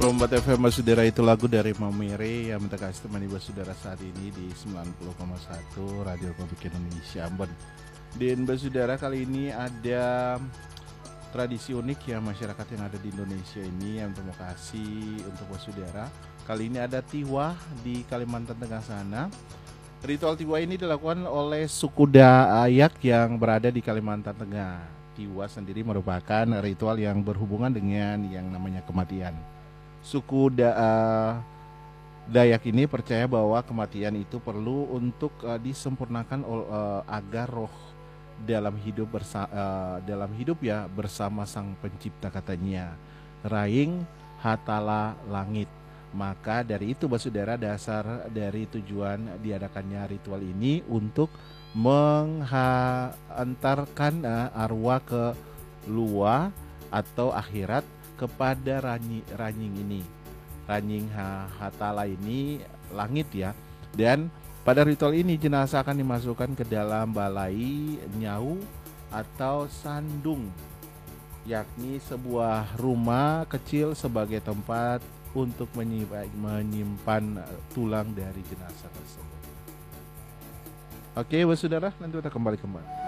104 FM Basudara, itu lagu dari Mamere yang minta kasih temani Basudara saat ini di 90,1 Radio Republik Indonesia Ambon. Dan Basudara, kali ini ada tradisi unik ya masyarakat yang ada di Indonesia ini yang terima kasih untuk Basudara. Kali ini ada Tiwah di Kalimantan Tengah sana. Ritual Tiwah ini dilakukan oleh suku Dayak yang berada di Kalimantan Tengah. Tiwah sendiri merupakan ritual yang berhubungan dengan yang namanya kematian. Suku Dayak ini percaya bahwa kematian itu perlu untuk disempurnakan agar roh dalam hidup ya bersama Sang Pencipta, katanya. Raing hatala langit. Maka dari itu Basudara, dasar dari tujuan diadakannya ritual ini untuk menghantarkan arwah ke luar atau akhirat kepada ranying ini. Ranying hatala ini langit ya. Dan pada ritual ini jenazah akan dimasukkan ke dalam balai nyau atau sandung, yakni sebuah rumah kecil sebagai tempat untuk menyimpan tulang dari jenazah tersebut. Oke, Saudara, nanti kita kembali.